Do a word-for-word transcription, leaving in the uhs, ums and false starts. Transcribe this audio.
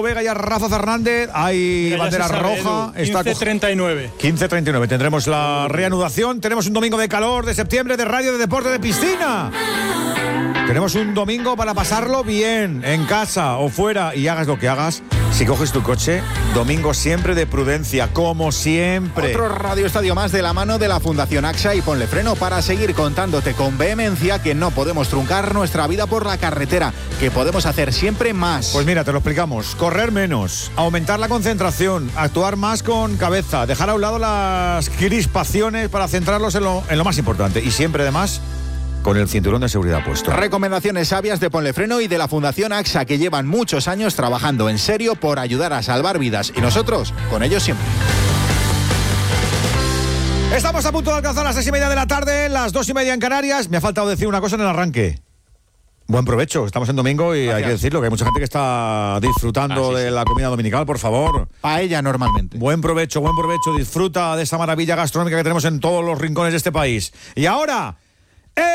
Vega y a Rafa Fernández, hay Mira, bandera sabe, roja. quince treinta y nueve. quince treinta y nueve. Tendremos la reanudación. Tenemos un domingo de calor de septiembre de radio, de deporte, de piscina. Tenemos un domingo para pasarlo bien, en casa o fuera, y hagas lo que hagas. Si coges tu coche, domingo siempre de prudencia, como siempre. Otro Radio Estadio más de la mano de la Fundación AXA y Ponle Freno para seguir contándote con vehemencia que no podemos truncar nuestra vida por la carretera, que podemos hacer siempre más. Pues mira, te lo explicamos. Correr menos, aumentar la concentración, actuar más con cabeza, dejar a un lado las crispaciones para centrarlos en lo, en lo más importante. Y siempre, además, con el cinturón de seguridad puesto. Recomendaciones sabias de Ponle Freno y de la Fundación AXA, que llevan muchos años trabajando en serio por ayudar a salvar vidas. Y nosotros, con ellos siempre. Estamos a punto de alcanzar las seis y media de la tarde, las dos y media en Canarias. Me ha faltado decir una cosa en el arranque. Buen provecho, estamos en domingo y Gracias. Hay que decirlo, que hay mucha gente que está disfrutando ah, sí, de sí. la comida dominical, por favor. Paella normalmente. Buen provecho, buen provecho, disfruta de esa maravilla gastronómica que tenemos en todos los rincones de este país. Y ahora,